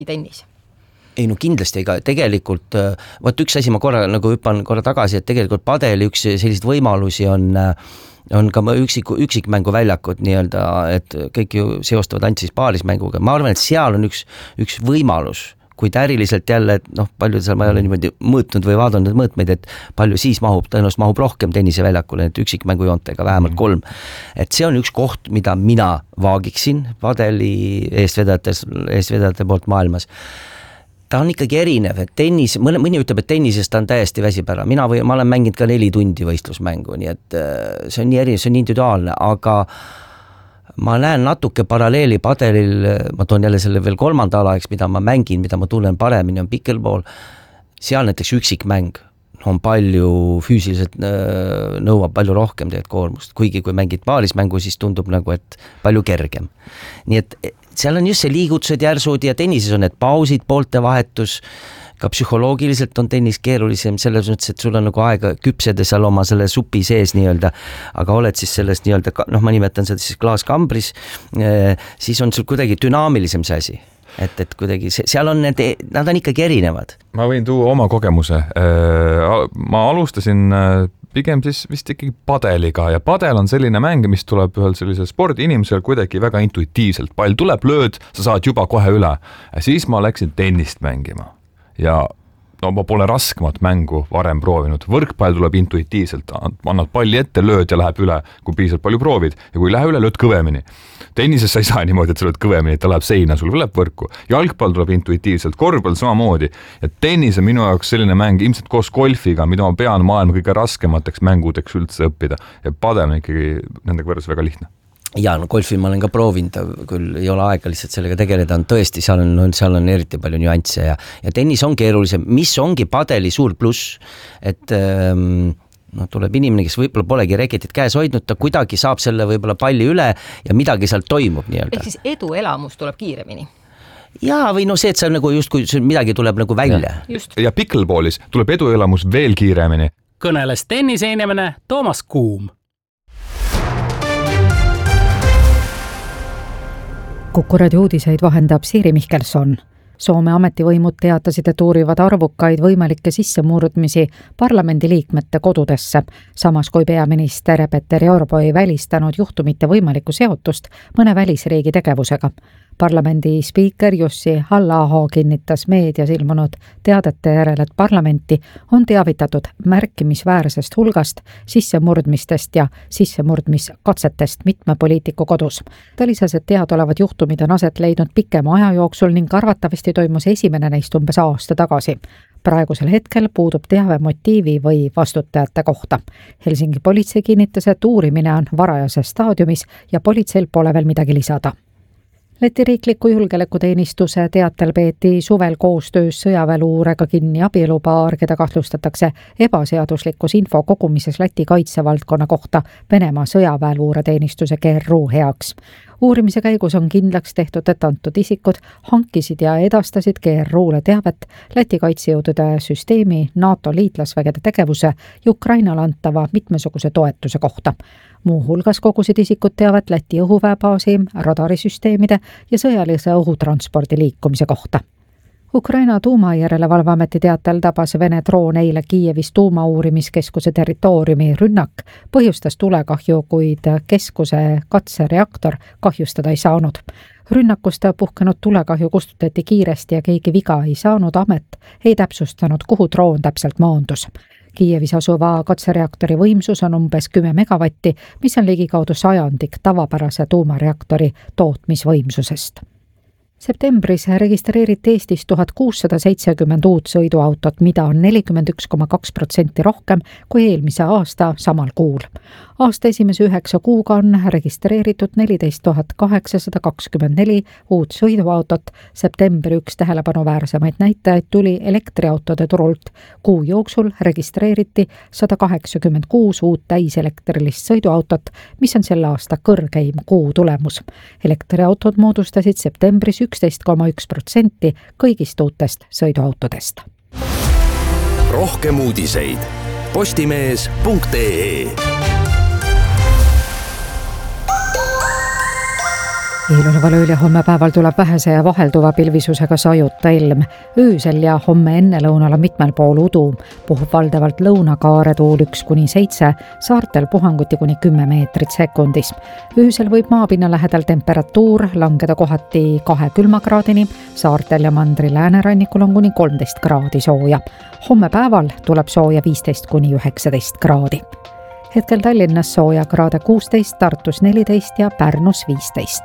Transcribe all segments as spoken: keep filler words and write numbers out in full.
tennis? Ei no kindlasti, ega tegelikult, võt üks asi ma korra nagu hüppan korra tagasi, et tegelikult padeli üks selliseid võimalusi on, on ka üksik, üksikmängu väljakud nii-öelda, et kõik ju seostavad ainult siis paarismänguga. Ma arvan, et seal on üks, üks võimalus, kuid äriliselt jälle, et noh, palju seal ma ei ole niimoodi mõõtnud või vaadanud mõõtmeid, et palju siis mahub, tõenäoliselt mahub rohkem tenniseväljakule, et üksikmängujoontega vähemalt kolm. Et see on üks koht, mida mina vaagiksin padeli eestvedajate, eestvedajate poolt maailmas. Ta on ikkagi erinev, et tennis, mõni ütleb, et tennisest ta on täiesti väsib ära. Mina või ma olen mänginud ka neli tundi võistlusmängu, nii et see on nii erinev, see on individuaalne, aga ma näen natuke paralleeli padelil, ma toon jälle selle veel kolmanda alaeks, mida ma mängin, mida ma tunnen paremini, on pickleball. Seal näiteks üksikmäng on palju füüsiliselt nõuab palju rohkem teed koormust, kuigi kui mängid paarismängu, siis tundub nagu, et palju kergem. Nii et seal on just see liigutused järsud ja tennises on need pausid, poolte vahetus, ka psühholoogiliselt on tennis keerulisem selles mõttes, et sul on nagu aega küpseda seal oma selle supi sees nii-öelda, aga oled siis sellest nii-öelda, noh ma nimetan seda siis klaaskambris, siis on sul kuidagi dünaamilisem see asi. Et, et kuidagi, seal on need, nad on ikkagi erinevad. Ma võin tuua oma kogemuse. Ma alustasin pigem siis vist ikkagi padeliga ja padel on selline mäng, mis tuleb ühel sellisel spordi inimesel kuidagi väga intuitiivselt. Pall tuleb, lööd, sa saad juba kohe üle. Ja siis ma läksin tennist mängima ja no ma pole raskemat mängu varem proovinud. Võrkpall tuleb intuitiivselt, annad palli ette, lööd ja läheb üle, kui piisavalt palju proovid ja kui lähe üle, lööd kõvemini. Tennises sa ei saa niimoodi, et sa lööd kõvemini, et ta läheb seina, sul läheb võrku. Jalgpall tuleb intuitiivselt, korvpall samamoodi. Ja tennis on minu jaoks selline mäng, ilmselt koos golfiga, mida ma pean maailma kõige raskemateks mängudeks üldse õppida. Ja padel on ikkagi nendega võrres väga lihtne. Ja no golfi ma olen ka proovinud, küll ei ole aega lihtsalt sellega tegeleda, on tõesti, seal on, seal on eriti palju nüansse ja, ja tennis on keerulisem, mis ongi padeli suur pluss, et ähm, no, tuleb inimene, kes võib-olla polegi reketit käes hoidnud, ta kuidagi saab selle võib-olla palli üle ja midagi seal toimub nii-öelda. Ehk siis eduelamus tuleb kiiremini. Jaa, või no see, et seal nagu just kui midagi tuleb nagu välja. Ja, ja pickleballis tuleb eduelamus veel kiiremini. Kõneles tenniseinimene Toomas Kuum. Kuku Radio uudiseid vahendab Siiri Mihkelson. Soome ametivõimud teatasid, et uurivad arvukaid võimalikke sissemurdmisi parlamendi liikmete kodudesse, samas kui peaminister Petteri Orpo ei välistanud juhtumite võimalikku seotust mõne välisriigi tegevusega. Parlamendi spiiker Jussi Halla-aho kinnitas meedias ilmunud teadete järel, et parlamenti on teavitatud märkimisväärsest hulgast sissemurdmistest ja sissemurdmiskatsetest mitme poliitiku kodus. Ta lisas, et teadolevad juhtumid on aset leidnud pikema aja jooksul ning arvatavasti toimus esimene neist umbes aasta tagasi. Praegusel hetkel puudub teave motiivi või vastutajate kohta. Helsingi politsei kinnitas, et uurimine on varajases staadiumis ja politseil pole veel midagi lisada. Läti riikliku julgeolekuteenistuse teatel peeti suvel koostöös sõjaväeluurega kinni abielupaar, keda kahtlustatakse ebaseaduslikus info kogumises Läti kaitsevaldkonna kohta Venemaa sõjaväeluureteenistuse G R U heaks. Uurimise käigus on kindlaks tehtud, et antud isikud hankisid ja edastasid G R U-le teavet Läti kaitsejõudude süsteemi, NATO liitlasvägede tegevuse ja Ukrainale antava mitmesuguse toetuse kohta. Muu hulgas kogusid isikud teavet Läti õhuväebaasi, radarisüsteemide ja sõjalise õhutranspordi liikumise kohta. Ukraina tuumajärelevalveameti teatel tabas Vene droon eile Kiievis tuumauurimiskeskuse territooriumi rünnak, põhjustas tulekahju, kuid keskuse katsereaktor kahjustada ei saanud. Rünnakust puhkenud tulekahju kustutati kiiresti ja keegi viga ei saanud, amet ei täpsustanud, kuhu droon täpselt maandus. Kiievis asuva katsereaktori võimsus on umbes kümme megavatti, mis on ligikaudu sajandik tavapärase tuumareaktori tootmisvõimsusest. Septembris registreeriti Eestis tuhat kuussada seitsekümmend uut sõiduautot, mida on nelikümmend üks koma kaks protsenti rohkem kui eelmise aasta samal kuul. Aasta esimese üheksa kuuga on registreeritud neliteist tuhat kaheksasada kakskümmend neli uut sõiduautot. Septembri üks tähelepanuväärsemaid näitajaid tuli elektriautode turult. Kuu jooksul registreeriti sada kaheksakümmend kuus uut täiselektrilist sõiduautot, mis on selle aasta kõrgeim kuu tulemus. Elektriautod moodustasid septembris üksteist koma üks protsenti kõigist uutest sõiduautodest. Rohkem uudiseid postimees punkt ee. Eeloleval ööl ja homme päeval tuleb vähese ja vahelduva pilvisusega sajuta ilm. Öösel ja homme ennelõunal on mitmel pool udu. Puhub valdavalt lõunakaare tuul üks kuni seitse, saartel puhanguti kuni kümme meetrit sekundis. Öösel võib maapinna lähedal temperatuur langeda kohati kahe külmakraadini, saartel ja mandri läänerannikul on kuni kolmteist kraadi sooja. Homme päeval tuleb sooja viisteist kuni üheksateist kraadi. Hetkel Tallinnas sooja kraade kuusteist, Tartus neliteist ja Pärnus viisteist.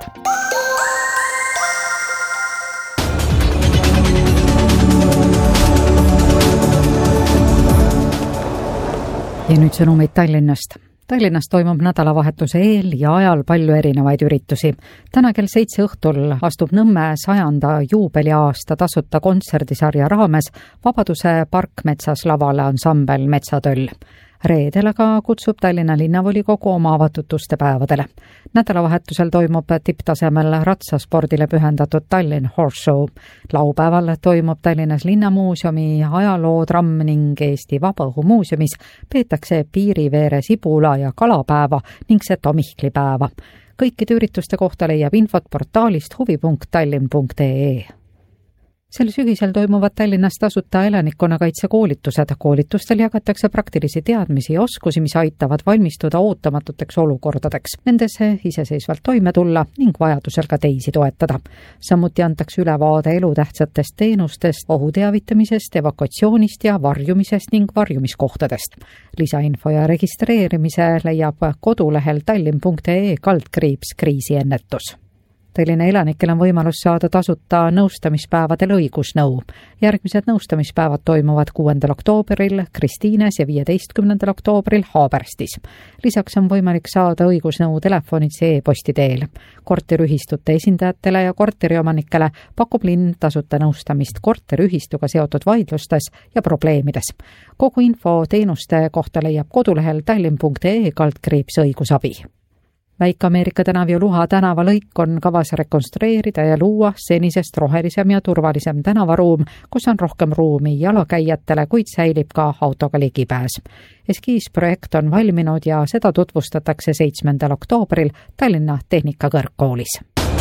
Ja nüüd sõnumid Tallinnast. Tallinnas toimub nädalavahetuse eel ja ajal palju erinevaid üritusi. Täna kell seitse õhtul astub Nõmme sajanda juubeliaasta tasuta kontserdisarja raames Vabaduse parkmetsas lavale ansambel Metsatöll. Reedel aga kutsub Tallinna linnavolikogu oma avatud uste päevadele. Nädalavahetusel toimub tipptasemel ratsaspordile pühendatud Tallinn Horse Show. Laupäeval toimub Tallinnas linnamuuseumi ajalootramm ning Eesti Vabaõhumuuseumis peetakse piiriveere sibula ja kalapäeva ning Seto-Mihkli päeva. Kõikide ürituste kohta leiab infot portaalist huvi punkt tallinn punkt ee. Sel sügisel toimuvad Tallinnas tasuta elanikkonnakaitse koolitused. Koolitustel jagatakse praktilisi teadmisi ja oskusi, mis aitavad valmistuda ootamatuteks olukordadeks. Nendes iseseisvalt toime tulla ning vajadusel ka teisi toetada. Samuti antakse ülevaade elutähtsatest teenustest, ohuteavitamisest, evakuatsioonist ja varjumisest ning varjumiskohtadest. Lisainfo ja registreerimise leiab kodulehel tallinn punkt ee kaldkriips kriisiennetus. Tallinna elanikel on võimalus saada tasuta nõustamispäevadel õigusnõu. Järgmised nõustamispäevad toimuvad kuuendal oktoobril Kristiines ja viieteistkümnendal oktoobril Haaberstis. Lisaks on võimalik saada õigusnõu telefonitsi ja e-posti teel. Korteriühistute esindajatele ja korteriomanikele pakub linn tasuta nõustamist korteriühistuga seotud vaidlustes ja probleemides. Kogu info teenuste kohta leiab kodulehel tallinn punkt ee kaldkriips õigusabi. Väike-Ameerika tänav ja Luha tänava lõik on kavas rekonstrueerida ja luua senisest rohelisem ja turvalisem tänavaruum, kus on rohkem ruumi jalakäijatele, kuid säilib ka autoga ligipääs. Eskiisprojekt on valminud ja seda tutvustatakse seitsmendal oktoobril Tallinna Tehnikakõrgkoolis.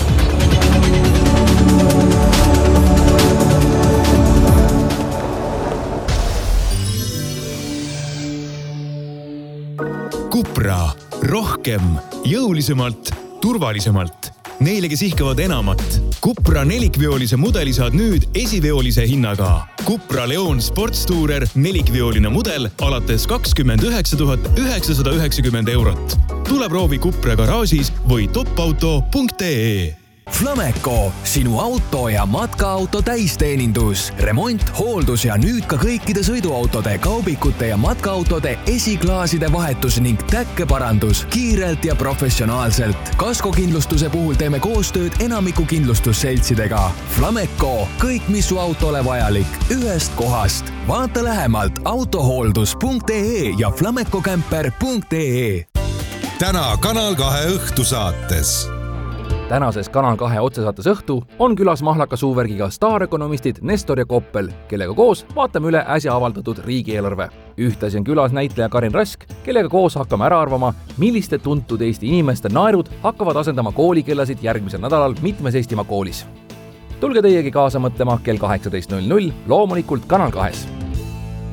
Cupra. Rohkem, jõulisemalt, turvalisemalt. Neile, kes ihkavad enamat. Cupra nelikveolise mudeli saad nüüd esiveolise hinnaga. Cupra Leon Sportstourer nelikveoline mudel alates kakskümmend üheksa tuhat üheksasada üheksakümmend eurot. Tule proovi Cupra garaažis või topauto punkt ee. Flameco, sinu auto ja matkaauto täisteenindus, remont, hooldus ja nüüd ka kõikide sõiduautode, kaubikute ja matkaautode esiklaaside vahetus ning täkkeparandus kiirelt ja professionaalselt. Kaskokindlustuse puhul teeme koostööd enamiku kindlustusseltsidega. Flameco, kõik mis su autole vajalik, ühest kohast. Vaata lähemalt autohooldus punkt ee ja flamecocamper punkt ee. Täna Kanal kahe õhtusaates. Tänases Kanal kahe otsesaates õhtu on külas mahlaka suuvärgiga staarökonomistid Nestor ja Koppel, kellega koos vaatame üle äsja avaldatud riigieelarve. Ühtlasi on külas näitleja Karin Rask, kellega koos hakkame ära arvama, milliste tuntud Eesti inimeste naerud hakkavad asendama koolikellasid järgmisel nädalal mitmes Eestimaa koolis. Tulge teiegi kaasa mõtlema kell kaheksateist null null loomulikult Kanal kahes.